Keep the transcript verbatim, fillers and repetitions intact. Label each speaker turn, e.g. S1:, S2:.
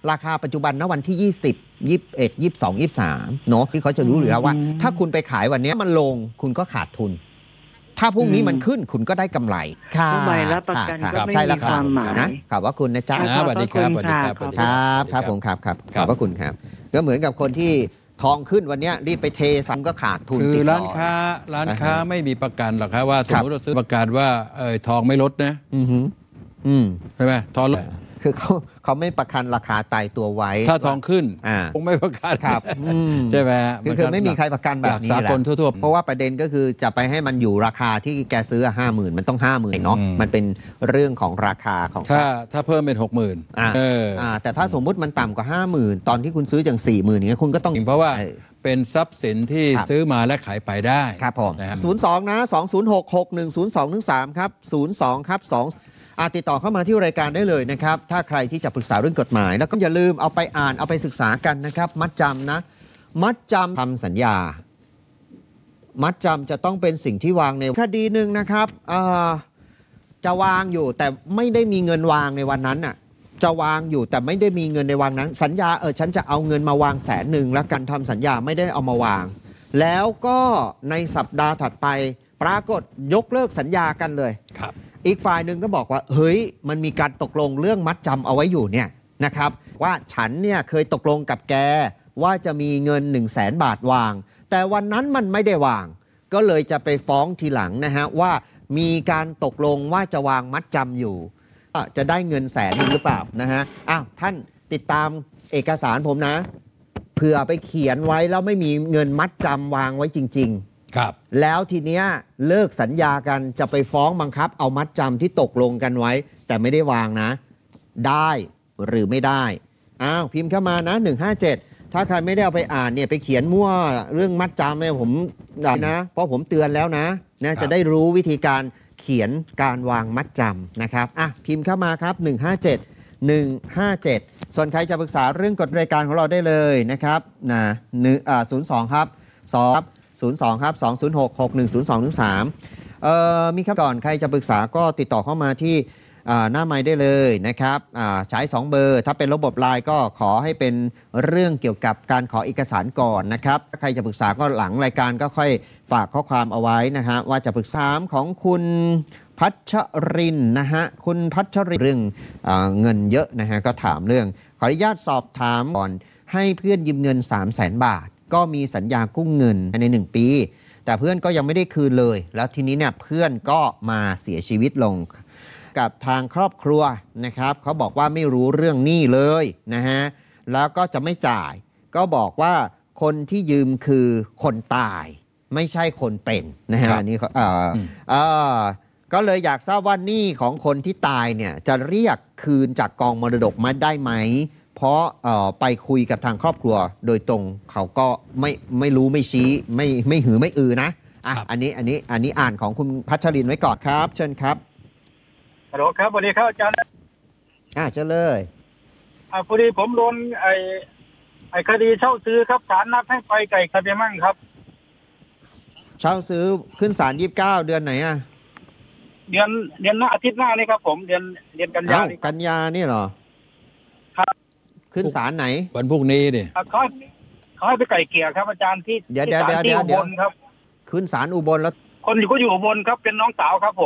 S1: ราคาปัจจุบันณวันที่ยี่สิบ ยี่สิบเอ็ด ยี่สิบสอง ยี่สิบสามเนาะที่เขาจะรู้อยู่แล้วว่าถ้าคุณไปขายวันนี้มันลงคุณก็ขาดทุนถ้าพรุ่งนี้มันขึ้นคุณก็ได้กำไรค่ะ
S2: ใบรับประกันก็ไม่มีความหมาย
S1: นะขอบว่าคุณนะจ๊ะ
S3: สวัสดีครับสวัสดีครับ
S1: ครับครับผมครับครับขอบว่าคุณครับก็เหมือนกับคนที่ทองขึ้นวันนี้รีบไปเทซ้ำก็ขาดทุน
S3: คือร้านค้าร้านค้าไม่มีประกันหรอกครับว่าสมมติเราซื้อประกันว่าเออทองไม่ลดนะ
S1: อืออืม
S3: ใช่ไหมทองลด
S1: คือเขาเขาไม่ประกันราคาตายตัวไว้
S3: ถ้าทองขึ้นคงไม่ประกัน
S1: ครับ
S3: ใช่ไหม
S1: คือคือไม่มีใครประกันแบบนี้แหละเพราะว่าประเด็นก็คือจะไปให้มันอยู่ราคาที่แกซื้อห้าหมื่นมันต้องห้าหมื่นเนาะมันเป็นเรื่องของราคาของ
S3: ถ้าถ้าเพิ่มเป็นหกหมื่น
S1: อ่าแต่ถ้าสมมุติมันต่ำกว่าห้าหมื่นตอนที่คุณซื้ออย่างสี่หมื่นอย่างเงี้ยคุณก็ต้อง
S3: เพราะว่าเป็นทรัพย์สินที่ซื้อมาและขายไปได้
S1: ครับผมศูนย์สองนะสองศูนย์หก หกหนึ่งศูนย์สองถึงสามครับศูนย์สองครับสองอาติดต่อเข้ามาที่รายการได้เลยนะครับถ้าใครที่จะปรึกษาเรื่องกฎหมายแล้วก็อย่าลืมเอาไปอ่านเอาไปศึกษากันนะครับมัดจำนะมัดจำทำสัญญามัดจำจะต้องเป็นสิ่งที่วางในคดีหนึ่งนะครับจะวางอยู่แต่ไม่ได้มีเงินวางในวันนั้นน่ะจะวางอยู่แต่ไม่ได้มีเงินในวันนั้นสัญญาเออฉันจะเอาเงินมาวางแสนหนึ่งแล้วกันทำสัญญาไม่ได้เอามาวางแล้วก็ในสัปดาห์ถัดไปปรากฏยกเลิกสัญญากันเลย
S3: ครับ
S1: อีกฝ่ายหนึ่งก็บอกว่าเฮ้ยมันมีการตกลงเรื่องมัดจำเอาไว้อยู่เนี่ยนะครับว่าฉันเนี่ยเคยตกลงกับแกว่าจะมีเงิน หนึ่งแสน บาทวางแต่วันนั้นมันไม่ได้วางก็เลยจะไปฟ้องทีหลังนะฮะว่ามีการตกลงว่าจะวางมัดจำอยู่จะได้เงินแสนหรือเปล่านะฮะอ้าวท่านติดตามเอกสารผมนะเผื่อไปเขียนไว้แล้วไม่มีเงินมัดจำวางไว้จริงๆ
S3: ครับ
S1: แล้วทีเนี้ยเลิกสัญญากันจะไปฟ้องบังคับเอามัดจำที่ตกลงกันไว้แต่ไม่ได้วางนะได้หรือไม่ได้อ้าวพิมพ์เข้ามานะหนึ่งห้าเจ็ดถ้าใครไม่ได้เอาไปอ่านเนี่ยไปเขียนมั่วเรื่องมัดจำเนี่ยผมนะเพราะผมเตือนแล้วนะนะจะได้รู้วิธีการเขียนการวางมัดจำนะครับอ่ะพิมพ์เข้ามาครับหนึ่งห้าเจ็ด หนึ่งห้าเจ็ดส่วนใครจะปรึกษาเรื่องกฎรายการของเราได้เลยนะครับนะหนึ่งอ่าศูนย์สองครับสองศูนย์สองครับสองศูนย์หก หกหนึ่งศูนย์สองถึงสามเอ่อมีครับก่อนใครจะปรึกษาก็ติดต่อเข้ามาที่หน้าไมค์ได้เลยนะครับใช้สองเบอร์ถ้าเป็นระบบไลน์ก็ขอให้เป็นเรื่องเกี่ยวกับการขอเอกสารก่อนนะครับถ้าใครจะปรึกษาก็หลังรายการก็ค่อยฝากข้อความเอาไว้นะฮะว่าจะปรึกษาของคุณพัชรินนะฮะคุณพัชรินเรื่องเงินเยอะนะฮะก็ถามเรื่องขออนุญาตสอบถามก่อนให้เพื่อนยืมเงิน สามแสน บาทก็มีสัญญากู้เงินในหนึ่งปีแต่เพื่อนก็ยังไม่ได้คืนเลยแล้วทีนี้เนี่ยเพื่อนก็มาเสียชีวิตลงกับทางครอบครัวนะครับเขาบอกว่าไม่รู้เรื่องหนี้เลยนะฮะแล้วก็จะไม่จ่ายก็บอกว่าคนที่ยืมคือคนตายไม่ใช่คนเป็นนะฮะนี่เขาเอ่อเอ่อก็เลยอยากทราบว่าหนี้ของคนที่ตายเนี่ยจะเรียกคืนจากกองมรดกมาได้ไหมเพราะเอ่อไปคุยกับทางครอบครัวโดยตรงเขาก็ไม่ไม่รู้ไม่ชี้ไม่ไม่หือไม่อือนะอ่ะอันนี้อันนี้อันนี้อ่านของคุณพัชรินไว้ก่อนครับเชิญครับ
S4: ฮัลโหลครับสวัสดีครับอาจารย์
S1: อ่าเจอเลย
S4: อ่าพอดีผมโดนไอ้ไอ้คดีเช่าซื้อครับศาลนัดให้ไปไก่คดีมั่งครับ
S1: เช่าซื้อขึ้นศาลยี่สิบเก้าเดือนไหนอ่ะ
S4: เดือนเดือนหน้าอาทิตย์หน้านี่ครับผมเดือนเดือนกันยายน
S1: กันยานี่เหรอ
S4: ครับ
S1: ขึ้นศาลไหน
S3: วันพรุ่งนี้ดิ
S4: เขาเขาให้ไปไก่เกลี่ยครับอาจารย์ที่
S1: เดี๋ยวเดี๋ยวเดี๋ยวเดี๋ยว
S4: ครับขึ้นศาลอุบลแล้วคนอยู่ก็อยู่อุบลครับเป็นน้องสาวครับผม